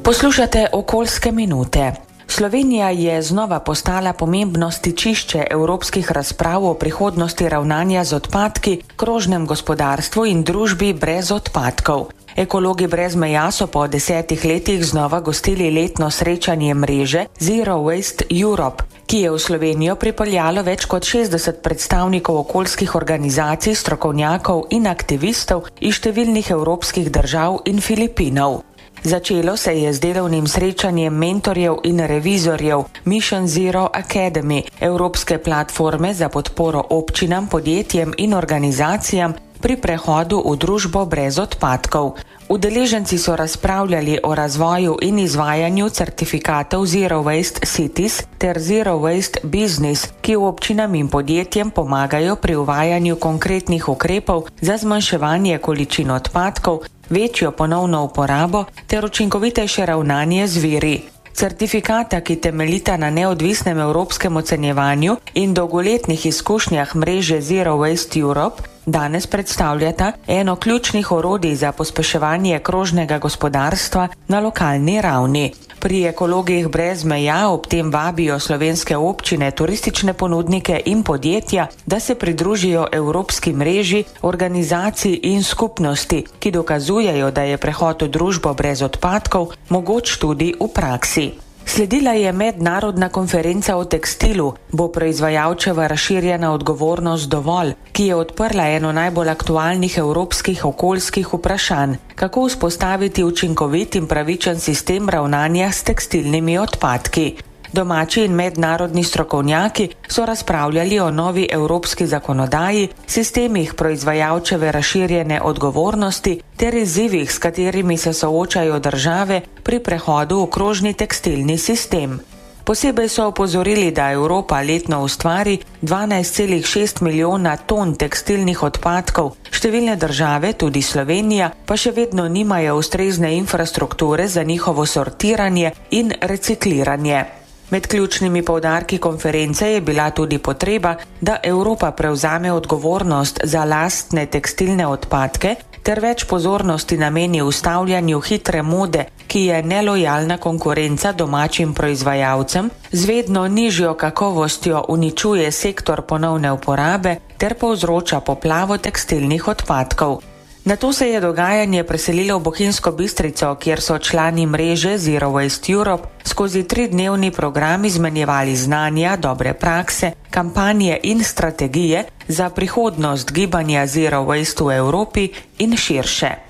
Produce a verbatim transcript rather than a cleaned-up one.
Poslušate okoljske minute. Slovenija je znova postala pomembno stičišče evropskih razprav o prihodnosti ravnanja z odpadki, krožnem gospodarstvu in družbi brez odpadkov. Ekologi brez meja so po desetih letih znova gostili letno srečanje mreže Zero Waste Europe, ki je v Slovenijo pripeljalo več kot šestdeset predstavnikov okoljskih organizacij, strokovnjakov in aktivistov iz številnih evropskih držav in Filipinov. Začelo se je z delovnim srečanjem mentorjev in revizorjev Mission Zero Academy, evropske platforme za podporo občinam, podjetjem in organizacijam pri prehodu v družbo brez odpadkov. Udeleženci so razpravljali o razvoju in izvajanju certifikatov Zero Waste Cities ter Zero Waste Business, ki občinam in podjetjem pomagajo pri uvajanju konkretnih ukrepov za zmanjševanje količin odpadkov, večjo ponovno uporabo ter učinkovitejše ravnanje z viri. Certifikata, ki temeljita na neodvisnem evropskem ocenjevanju in dolgoletnih izkušnjah mreže Zero Waste Europe, danes predstavljata eno ključnih orodij za pospeševanje krožnega gospodarstva na lokalni ravni. Pri ekologih brez meja ob tem vabijo slovenske občine, turistične ponudnike in podjetja, da se pridružijo evropski mreži organizacij in skupnosti, ki dokazujejo, da je prehod v družbo brez odpadkov mogoč tudi v praksi. Sledila je mednarodna konferenca o tekstilu, bo proizvajalčeva razširjena odgovornost dovolj, ki je odprla eno najbolj aktualnih evropskih okoljskih vprašanj, kako vzpostaviti učinkovit in pravičen sistem ravnanja s tekstilnimi odpadki. Domači in mednarodni strokovnjaki so razpravljali o novi evropski zakonodaji, sistemih proizvajalčeve razširjene odgovornosti ter izzivih, s katerimi se soočajo države pri prehodu v krožni tekstilni sistem. Posebej so opozorili, da Evropa letno ustvari dvanajst celih šest milijona ton tekstilnih odpadkov, številne države, tudi Slovenija, pa še vedno nimajo ustrezne infrastrukture za njihovo sortiranje in recikliranje. Med ključnimi poudarki konference je bila tudi potreba, da Evropa prevzame odgovornost za lastne tekstilne odpadke ter več pozornosti nameni ustavljanju hitre mode, ki je nelojalna konkurenca domačim proizvajalcem, z vedno nižjo kakovostjo uničuje sektor ponovne uporabe ter povzroča poplavo tekstilnih odpadkov. Nato se je dogajanje preselilo v Bohinjsko Bistrico, kjer so člani mreže Zero Waste Europe skozi tridnevni program izmenjevali znanja, dobre prakse, kampanje in strategije za prihodnost gibanja Zero Waste v Evropi in širše.